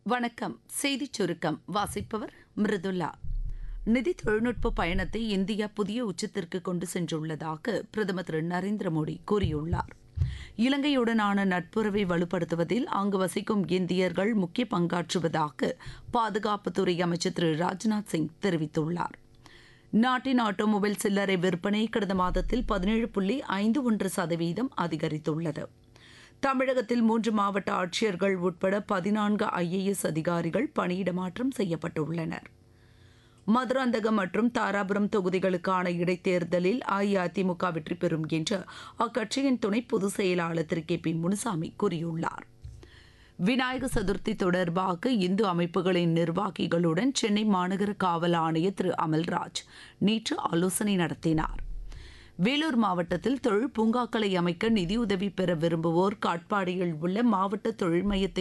வணக்கம். செய்திச் சுருக்கம் வாசிப்பவர் மிருதுலா. நிதி தொழில்நுட்ப பயணத்தை இந்தியா புதிய உச்சத்திற்கு கொண்டு சென்றுள்ளதாக பிரதமர் திரு நரேந்திர மோடி கூறியுள்ளார். இலங்கையுடனான நட்புறவை வலுப்படுத்துவதில் அங்கு வசிக்கும் இந்தியர்கள் முக்கிய பங்காற்றுவதாக பாதுகாப்புத்துறை அமைச்சர் திரு ராஜ்நாத் சிங் தெரிவித்துள்ளார். நாட்டின் ஆட்டோமொபைல் சில்லறை விற்பனை கடந்த மாதத்தில் 17.51% அதிகரித்துள்ளது. தமிழகத்தில் 3 மாவட்ட ஆட்சியர்கள் உட்பட 14 IAS அதிகாரிகள் பணியிடமாற்றம் செய்யப்பட்டுள்ளனர். மதுராந்தகம் மற்றும் தாராபுரம் தொகுதிகளுக்கான இடைத்தேர்தலில் அஇஅதிமுக வெற்றி பெறும் என்று அக்கட்சியின் துணை பொதுச் செயலாளர் திரு கே பி முனுசாமி கூறியுள்ளார். விநாயகர் சதுர்த்தி தொடர்பாக இந்து அமைப்புகளின் நிர்வாகிகளுடன் சென்னை மாநகர காவல் ஆணையர் திரு அமல்ராஜ் நேற்று ஆலோசனை நடத்தினார். வேலூர் மாவட்டத்தில் தொழில் பூங்காக்களை அமைக்க நிதியுதவி பெற விரும்புவோர் காட்பாடியில் உள்ள மாவட்ட தொழில் மையத்தை